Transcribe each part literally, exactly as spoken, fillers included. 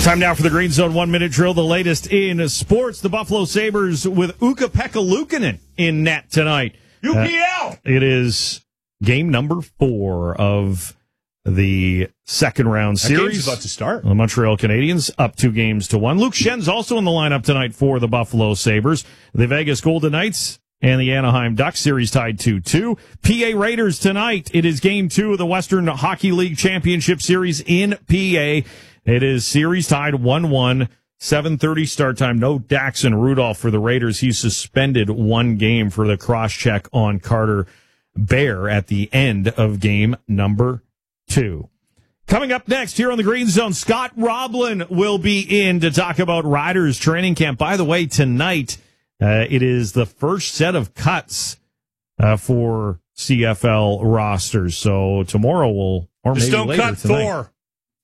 Time now for the Green Zone one-minute drill, the latest in sports. The Buffalo Sabres with Ukko-Pekka Luukkonen in net tonight. U P L! Uh, it is game number four of the second round That series. game's about to start. The Montreal Canadiens up two games to one. Luke Schen's also in the lineup tonight for the Buffalo Sabres. The Vegas Golden Knights and the Anaheim Ducks series tied two two. P A Raiders tonight. It is game two of the Western Hockey League Championship Series in P A. It is series tied one one, seven thirty start time. No Daxon Rudolph for the Raiders. He's suspended one game for the cross-check on Carter Bear at the end of game number two. Coming up next here on the Green Zone, Scott Roblin will be in to talk about Riders training camp. By the way, tonight uh, it is the first set of cuts uh, for C F L rosters. So tomorrow we'll, or Just maybe don't later cut tonight. Thor.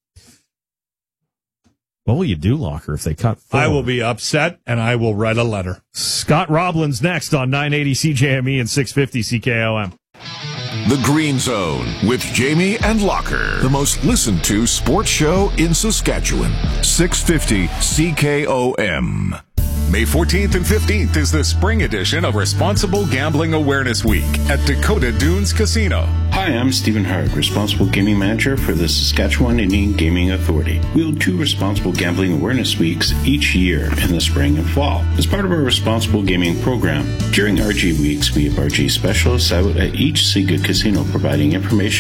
What will you do, Locker, if they cut Thor? I will be upset, and I will write a letter. Scott Roblin's next on nine eighty C J M E and six fifty C K O M. The Green Zone with Jamie and Locker. The most listened to sports show in Saskatchewan. six fifty C K O M. May fourteenth and fifteenth is the spring edition of Responsible Gambling Awareness Week at Dakota Dunes Casino. Hi, I'm Stephen Hart, Responsible Gaming Manager for the Saskatchewan Indian Gaming Authority. We hold two Responsible Gambling Awareness Weeks each year in the spring and fall as part of our Responsible Gaming program. During R G Weeks, we have R G specialists out at each Sega casino providing information